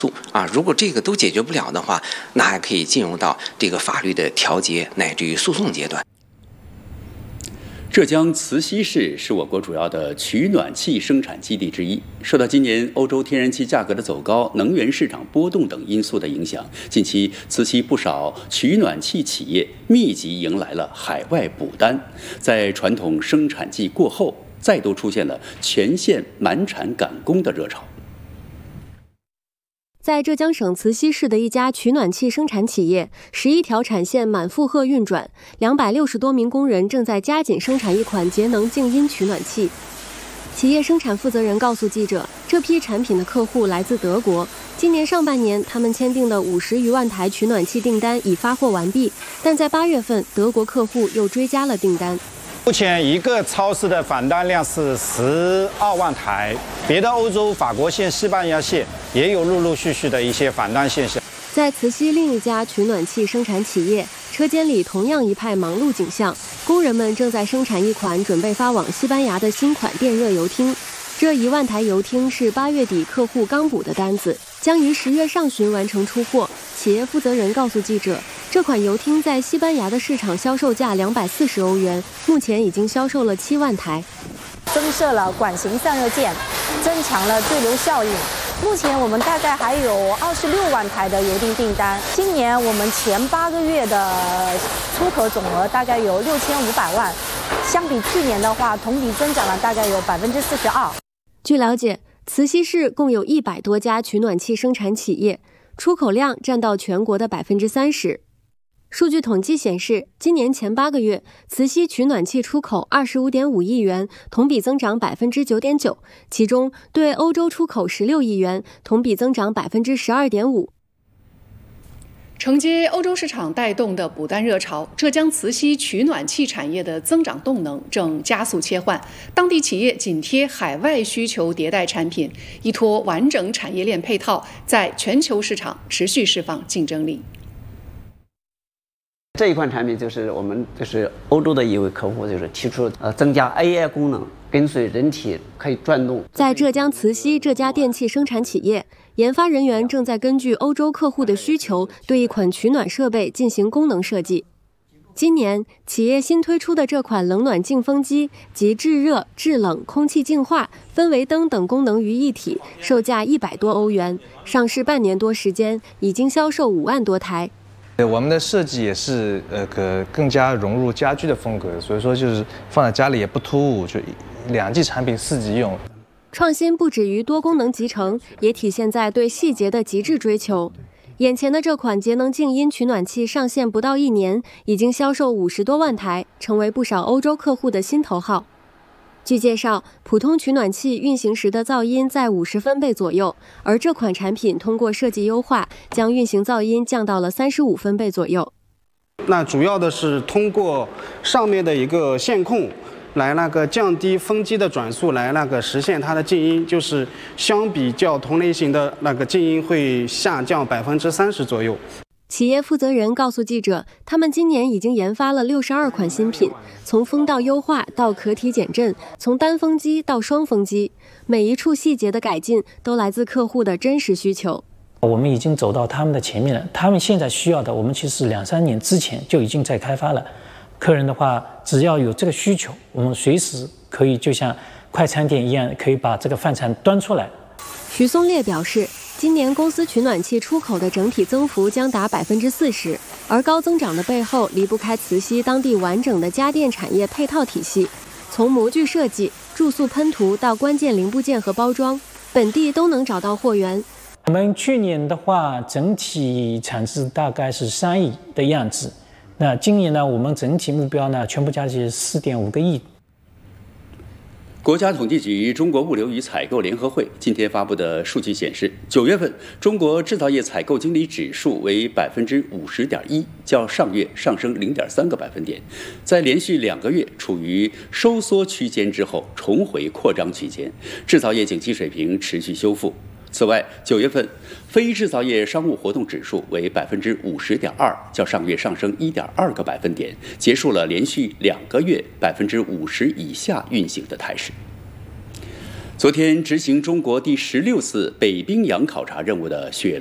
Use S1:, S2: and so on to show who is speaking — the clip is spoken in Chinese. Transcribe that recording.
S1: 如果这个都解决不了的话，那还可以进入到这个法律的调解乃至于诉讼阶段。
S2: 浙江慈溪市是我国主要的取暖器生产基地之一。受到今年欧洲天然气价格的走高、能源市场波动等因素的影响，近期慈溪不少取暖器企业密集迎来了海外补单。在传统生产季过后，再度出现了全县满产赶工的热潮。
S3: 在浙江省慈溪市的一家取暖器生产企业，11条产线满负荷运转，260多名工人正在加紧生产一款节能静音取暖器。企业生产负责人告诉记者，这批产品的客户来自德国。今年上半年，他们签订的50余万台取暖器订单已发货完毕，但在8月份，德国客户又追加了订单。
S4: 目前一个超市的返单量是12万台，别的欧洲法国线、西班牙线也有陆陆续续的一些返单现象。
S3: 在慈溪另一家取暖器生产企业，车间里同样一派忙碌景象，工人们正在生产一款准备发往西班牙的新款电热油汀。这1万台油汀是8月底客户刚补的单子，将于10月上旬完成出货。企业负责人告诉记者，这款油汀在西班牙的市场销售价240欧元，目前已经销售了7万台。
S5: 增设了管型散热件，增强了对流效应。目前我们大概还有26万台的油汀订单。今年我们前8个月的出口总额大概有6500万，相比去年的话，同比增长了大概有42%。
S3: 据了解，慈溪市共有100多家取暖器生产企业，出口量占到全国的30%。数据统计显示，今年前8个月，慈溪取暖器出口25.5亿元，同比增长9.9%，其中对欧洲出口16亿元，同比增长12.5%。
S6: 承接欧洲市场带动的补单热潮，浙江慈溪取暖器产业的增长动能正加速切换。当地企业紧贴海外需求迭代产品，依托完整产业链配套，在全球市场持续释放竞争力。
S7: 这一款产品就是欧洲的一位客户提出增加 AI 功能，跟随人体可以转动。
S3: 在浙江慈溪这家电器生产企业，研发人员正在根据欧洲客户的需求，对一款取暖设备进行功能设计。今年，企业新推出的这款冷暖净风机集制热、制冷、空气净化、氛围灯等功能于一体，售价100多欧元。上市半年多时间，已经销售5万多台。
S8: 我们的设计也是更加融入家居的风格，所以说就是放在家里也不突兀，就2级产品4级用。
S3: 创新不止于多功能集成，也体现在对细节的极致追求。眼前的这款节能静音取暖器上线不到1年，已经销售50多万台，成为不少欧洲客户的心头好。据介绍，普通取暖器运行时的噪音在50分贝左右，而这款产品通过设计优化，将运行噪音降到了35分贝左右。
S4: 那主要的是通过上面的一个线控来降低风机的转速，来实现它的静音，就是相比较同类型的静音会下降30%左右。
S3: 企业负责人告诉记者，他们今年已经研发了62款新品，从风道优化到壳体减震，从单风机到双风机，每一处细节的改进都来自客户的真实需求。
S9: 我们已经走到他们的前面了，他们现在需要的，我们其实2-3年之前就已经在开发了。客人的话，只要有这个需求，我们随时可以就像快餐店一样，可以把这个饭菜端出来。
S3: 徐松烈表示，今年公司取暖器出口的整体增幅将达40%，而高增长的背后离不开慈溪当地完整的家电产业配套体系，从模具设计、注塑喷涂到关键零部件和包装，本地都能找到货源。
S9: 我们去年的话，整体产值大概是3亿的样子。那今年呢，我们整体目标呢，全部加起4.5个亿。
S2: 国家统计局中国物流与采购联合会今天发布的数据显示，9月份中国制造业采购经理指数为50.1%，较上月上升0.3个百分点，在连续2个月处于收缩区间之后，重回扩张区间，制造业景气水平持续修复。此外，9月份非制造业商务活动指数为50.2%，较上月上升1.2个百分点，结束了连续2个月50%以下运行的态势。 昨天执行中国第16次北冰洋考察任务的雪